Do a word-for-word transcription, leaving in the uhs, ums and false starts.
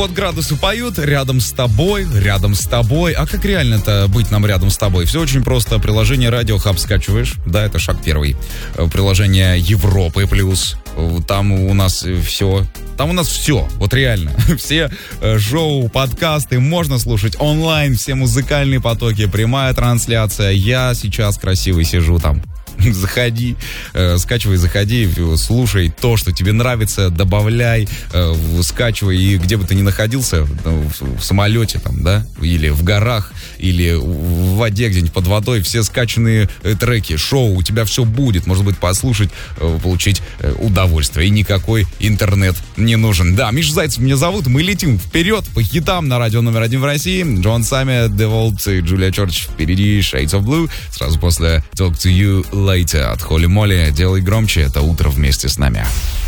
Вот градусы поют рядом с тобой, рядом с тобой. А как реально-то быть нам рядом с тобой? Все очень просто. Приложение Radio Hub скачиваешь. Да, это шаг первый. Приложение Европы плюс. Там у нас все. Там у нас все. Вот реально. Все шоу, подкасты можно слушать онлайн. Все музыкальные потоки. Прямая трансляция. Я сейчас красивый сижу там. Заходи, э, скачивай, заходи, слушай то, что тебе нравится, добавляй, э, скачивай, и где бы ты ни находился, в, в самолете там, да, или в горах, или в воде где-нибудь под водой, все скачанные э, треки, шоу, у тебя все будет, может быть, послушать, э, получить э, удовольствие, и никакой интернет не нужен. Да, Миша Зайцев меня зовут, мы летим вперед по хитам на радио номер один в России. Джон Саммет, The Vault, Джулия Чорч впереди, Shades of Blue, сразу после Talk to You Later от Холли Молли. Делай громче, это утро вместе с нами.